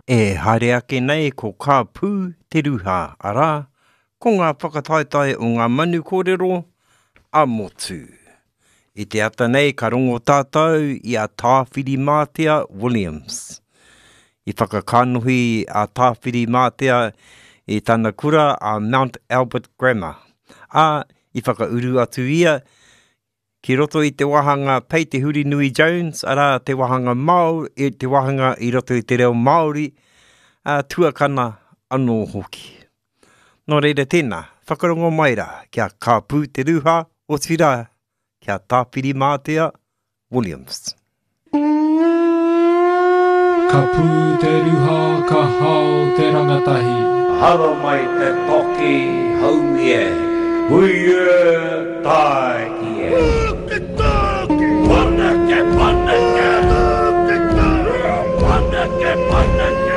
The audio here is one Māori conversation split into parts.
E haere ake nei ko ka pū te ruha ara, ko ngā whakataetai o ngā manu kōrero a motu. I te ata nei ka rongo tātou i a Tāwhiri Mātea Williams. I whakakanohi a Tāwhiri Mātea i tana kura a Mount Albert Grammar. I whakauru atu ia ki roto i te wahanga Pei te Huri Nui Jones, ara te wahanga Māori, te wahanga i roto i te reo Māori, tuakana anō hoki. Nō reira tēnā, whakarongo maira kia ka pū te ruha o tira kia Tāwhiri Mātea Williams. Ka pū te ruha, ka hao te rangatahi. Hara mai te toki haumi e, hui e taiki e. Panake, panake, panake, panake.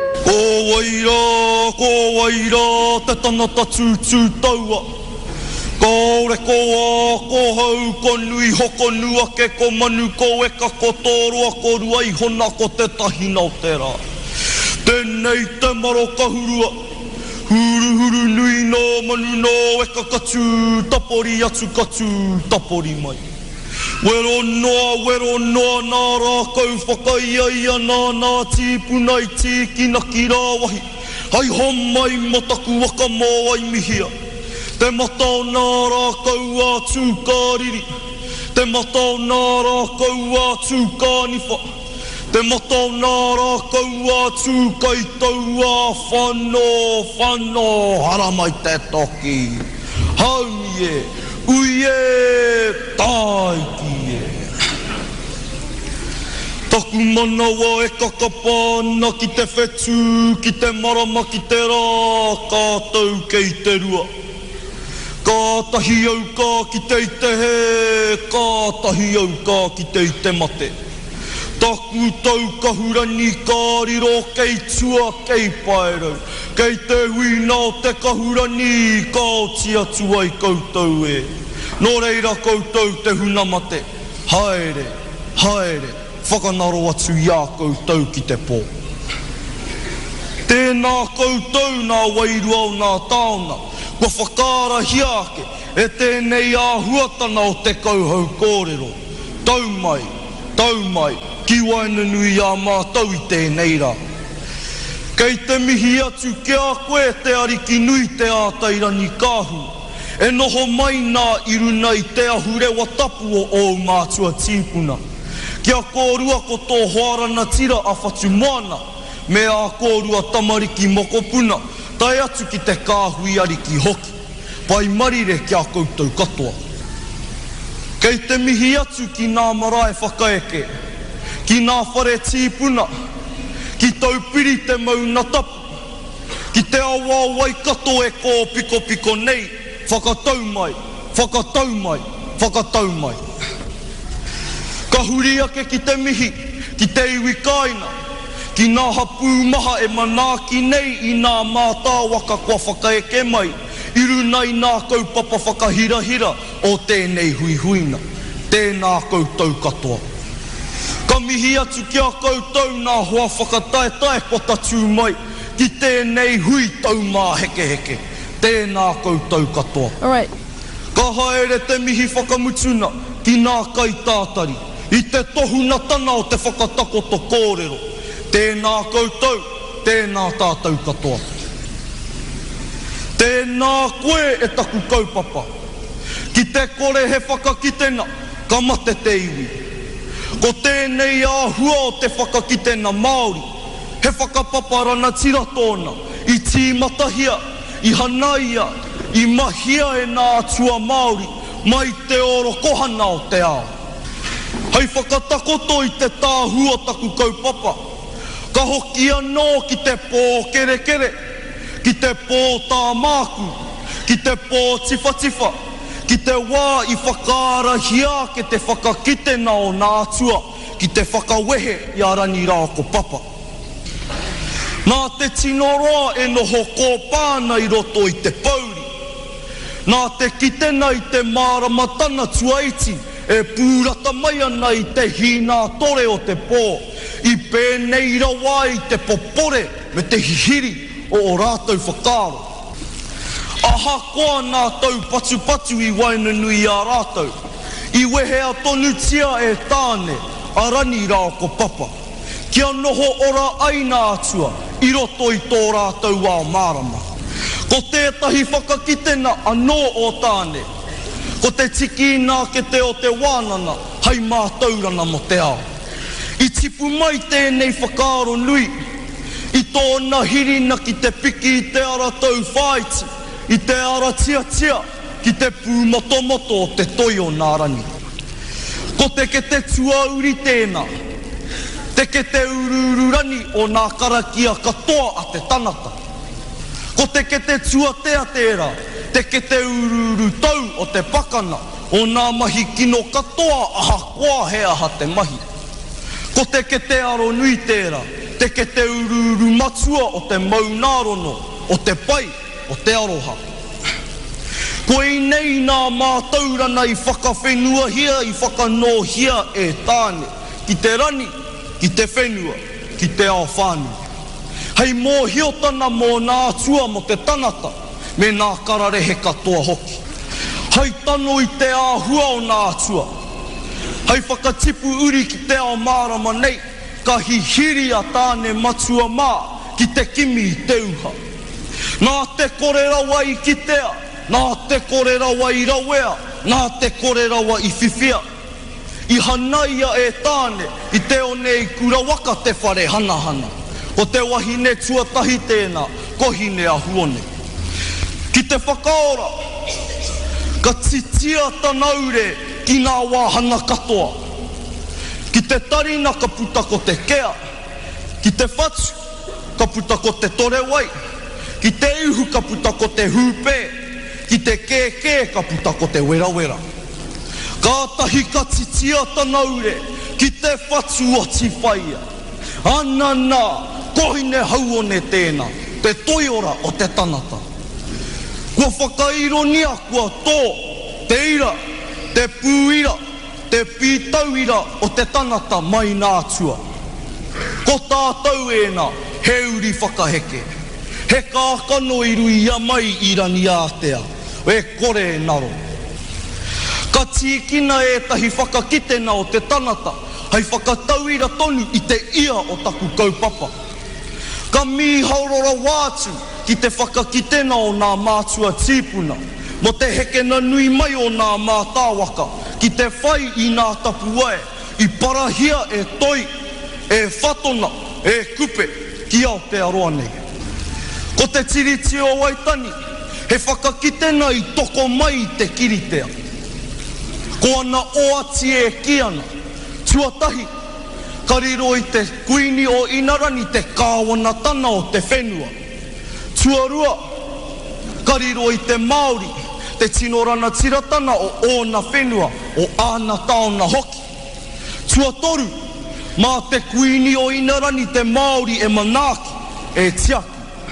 Ko waira, te tanata tūtū taua. Ko ore koa, ko hau, ko nui hoko nua ke ko manu, ko eka, ko tōroa, ko rua i hona, ko te tahina o te rā. Tēnei te maro kahurua, huru huru nui no manu no eka katu, tapori atu katu, tapori mai. Wero noa nā rākau whakaiaia nā tīpuna i tīkina ki rāwahi. Hai homai mataku waka mō ai mihia. Te matao nā rākau a tūkāriri. Te matao nā rākau a tūkāniwha. Te matao nā rākau a tūkaitau a whano, hara mai te toki. Haumi e, ui e, taiki e. Taku manawa e kakapana ki te whetū, ki te marama, ki te rā, kātou kei te rua. Kātahi au kā ki te i te he, kātahi au kā ki te i te mate. Taku tau kahurani kāriro kei tua kei paerau. Kei te huina o te kahurani ka o tia tuai koutou e. Nō reira koutou te hunamate. Haere, whakanaro atu ia koutou ki te pō. Tēnā koutou nā wairua o nā taona. Kua whakara hiake e tēnei āhuatana o te kauhau kōrero. Tau mai. Ki waina nui a mātau i tēnei rā. Kei te mihi atu kia koe te ariki nui te ātairani kāhu. E noho mai nā iruna i te ahurewa tapu o mātua tīpuna. Kia kōrua ko tō hoarana tira a whatu moana. Me a kōrua tamariki mokopuna. Tai atu ki te kāhui ariki hoki. Pai marire kia koutou katoa. Kei te mihi atu ki nā marae whakaeke. Ki nā whare tīpuna, ki tau piri te mauna tapu, ki te awa waikato e kō piko nei, whakatau mai. Ka huri ake ki te mihi, ki te iwi kaina, ki nā hapū maha e manaki nei i nā mātā waka kua whakaeke mai, iru nei nā kaupapa whakahirahira o tēnei huihuina, tēnā koutou katoa. Ka mihi atu kia koutou nā hoa whakataetae ko tatu mai ki tēnei hui tau mā heke. Tēnā koutou katoa. Alright. Ka haere te mihi whakamutuna ki nā kai tātari. I te tohuna tana o te whakatakoto kōrero. Tēnā koutou, tēnā tātou katoa. Tēnā koe e taku kaupapa. Ki te kore he whakakitena, ka mate te iwi. Ko tēnei āhua o te whakakitena Māori, he whakapaparana tira tōna, i tīmatahia, i hanaia, i mahia e nā atua Māori, mai te oro kohana o te ao. Hei whakatakoto i te tāhua taku kaupapa, ka hoki anō ki te pō kerekere, ki te pō tāmāku, ki te pō tifa, ki te wā i whakaara hiake te whakakitena o nā atua, ki te whakawehe i arani rā ko papa. Nā te tino roa e noho kōpāna i roto i te pauri. Nā te kitena i te māramatana tuaiti e pūrata mai ana i te hina tore o te pō. I pēnei rawa I te popore me te hihiri o rātou whakaro. Aha koa nā tau patu I Wainanui a rātou. I wehea tonu tia e tāne, arani rao ko papa. Kia noho ora aina atua, I roto I tō rātou ao mārama. Ko tētahi whakakitena anō o tāne. Ko te tiki nā ke te o te wānana, hei mātaurana mo te ao. I tipu mai tēnei whakaro nui, I tōna hirina ki te piki I te ara tau whaiti, I te ara tia, ki te pūmotomoto o te toio nārani. Ko te ke te tuauri tēnā, te ke te urururani o nā karakia katoa a te tanata. Ko te ke te tuatea tērā, te ke te ururu tau o te pakana, o nā mahi kino katoa aha koa he aha te mahi. Ko te ke te aro nui tērā, te ke te ururu matua o te maunārono, o te pai, o te aroha. Ko I nei nā mātaurana I whakawhenua hia, I whakanohia e tāne, ki te rani, ki te whenua, ki te ao whānui. Hei mōhiotana mō nā tua mo te tanata, me nā kararehe katoa hoki. Hei tano I te āhua o nā tua. Hei whakatipu uri ki te ao mārama nei, ka hihiri a tāne matua mā, ki te kimi I te uha. Nā te kore rawa I kitea, nā te kore rawa I rawea, nā te kore rawa I whiwhia. I hanaia e tāne, I te o nei kura waka te whare hanahana. O te wahine tuatahi tēnā, kohine a huone. Ki te whakaora, ka titia tanaure ki nā wāhanga katoa. Ki te tarina ka puta ko te kea, ki te whatu ka puta ko te torewai, ki te uhu ka puta ko te hūpē, ki te kēkē ka puta ko te werawera. Kātahi ka titia tanaure ki te whatu o tiwhaia. Anana, kohine hauone tēnā, te toiora o te tanata. Kua whakaironia kua tō, te ira, te pūira, te pītauira o te tanata mai nā tua. Ko tātou ēnā, he uri whakaheke. He kākano I rui ia mai I rani ātea, e kore e naro. Ka tīkina ētahi whakakitena o te tanata, hei whakatauira tonu I te ia o taku kaupapa. Ka mihaurora wātu ki te whakakitena o nā mātua tīpuna, mo te hekena nui mai o nā mātāwaka, ki te whai I nā tapuae, I parahia e toi, e whatona, e kupe, ki Aotearoa nei. Ko te tiriti o Waitani, he whakakitena I toko mai te kiritea. Ko ana oati e kiana, tuatahi, kariro I te kuini o Inarani te kāwana tana o te whenua. Tuarua, kariro I te Māori, te tinorana tiratana o ōna whenua, o āna taona hoki. Tuatoru, mā te kuini o Inarani te Māori e Manaaki, e Tiaki.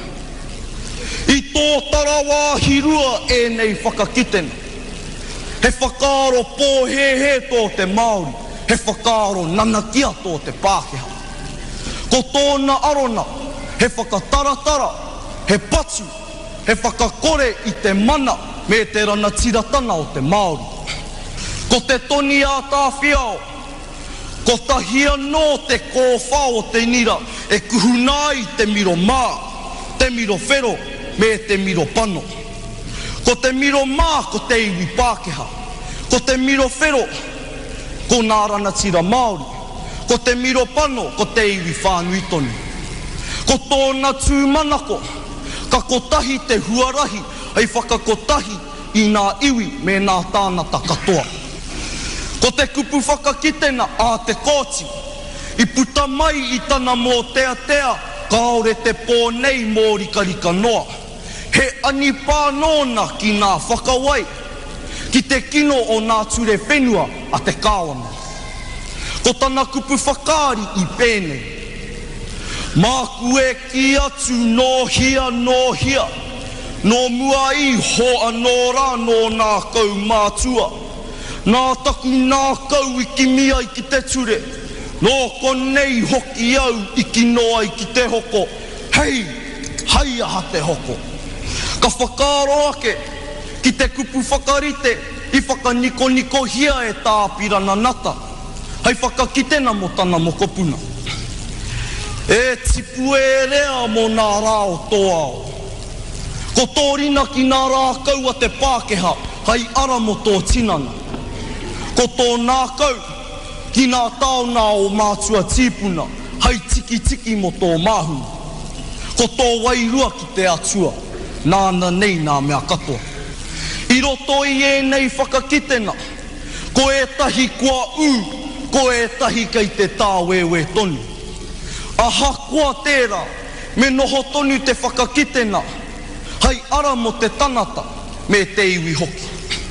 I tō tarawā hirua e nei whakakitena. He whakaaro pōhehe tō te Māori, he whakaaro nanakia tō te Pākehā. Ko tōna arona, he whakataratara, he patu, he whakakore I te mana me te rana tiratana o te Māori. Ko te toni a tāwhiao, ko tahia no te kōwha o te nira, e kuhunai te miro mā, te miro whero me te miro pano. Ko te miro mā ko te iwi Pākehā, ko te miro whero ko nā rana tira Māori, ko te miro pano ko te iwi whānui tonu. Ko tōna tūmanako, ka kotahi te huarahi, hei whakakotahi I nā iwi me nā tānata katoa. Ko te kupu whakakitena a te kōti, I puta mai I tana mō tea, kaore te pōnei mō rika noa. He ani pānona ki nā whakawai, ki te kino o nā ture whenua a te kāwana. Ko tana kupu whakaari I pēnei. Māku e ki atu no hia, no mua I ho anō rā no nā kau mātua. Nā taku nā kau I ki mia I ki te ture, Nō konei hoki au iki noa i ki te hoko. Hei, hai aha te hoko. Ka whakaaro ake ki te kupu whakarite i whakaniko hia e tā pirana nata. Hei whakakitena mo tana mokopuna. E tipu e rea mo nā rao toao. Ko tōrina ki nā rā kaua te Pākeha, hei ara mo tō tinana. Ko tō nākau ki nā taona o mātua tīpuna, hei tiki mo tō māhu. Ko tō wairua ki te atua, nāna nei nā mea katoa. I roto i e nei whakakitena, ko e tahi kua ko e tahi kei te tāwewe tonu. Aha kua tērā, me noho tonu te whakakitena, hei ara mo te tanata, me te iwi hoki.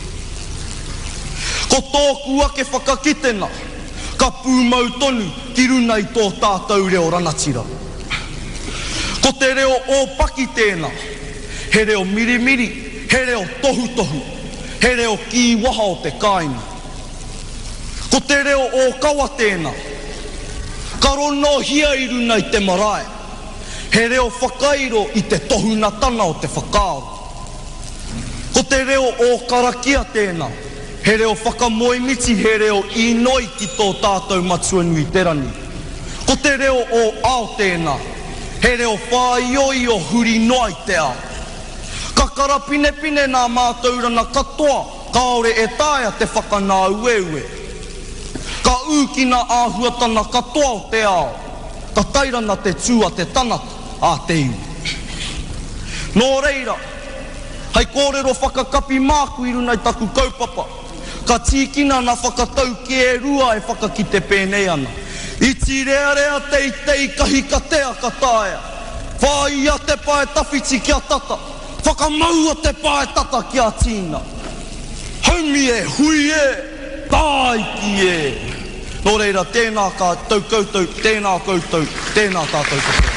Ko tōku ake whakakitena, ka pūmau tonu ki runa i tō tātou reo rangatira. Ko te reo o paki tēnā, he reo mirimiri, he reo tohu, he reo ki waha o te kāinga. Ko te reo o kawa tēnā, ka rono hia i runa i te marae, he reo whakairo i te tohunatana o te whakaaro. Ko te reo o karakia tēnā, he reo whakamoemiti, he reo inoi ki tō tātou matsuanui terani. Ko te reo o ao tēnā, he reo whaioi o huri noai te ao. Ka karapine nā mātaurana katoa, kaore e tāia te whakanā ueue. Ka ūkina āhuatana katoa o te ao, ka tairana te tūa te tanata a te iu. Nō reira, hei kōrero whakakapi māku i runa i taku kaupapa, ka tīkina na whakatau ki e rua e whakakite pēnei ana. I rea tei kahi ka tea ka tāia, whaia te pae tawhiti kia tata, whakamaua te pae tata kia tīna. Haumi e, hui e, tāiki e. Nō reira, tēnā ka tau koutou, tēnā koutou, tēnā tātou koutou.